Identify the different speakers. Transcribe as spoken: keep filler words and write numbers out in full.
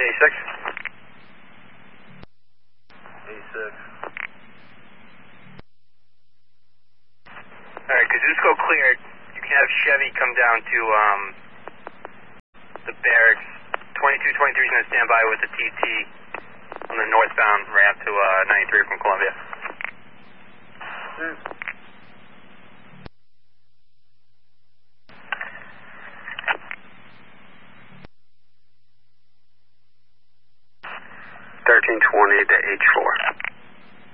Speaker 1: eighty-six.
Speaker 2: eighty-six.
Speaker 1: Alright, Kuzusco cleared. You can have Chevy come down to um, the barracks. twenty-two twenty-three is going to stand by with the T T on the northbound ramp to uh, ninety-three from Columbia.
Speaker 2: Mm.
Speaker 1: thirteen twenty to H four.